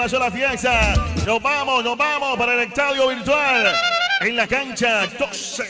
pasó la fiesta. Nos vamos para el estadio virtual. En la cancha 12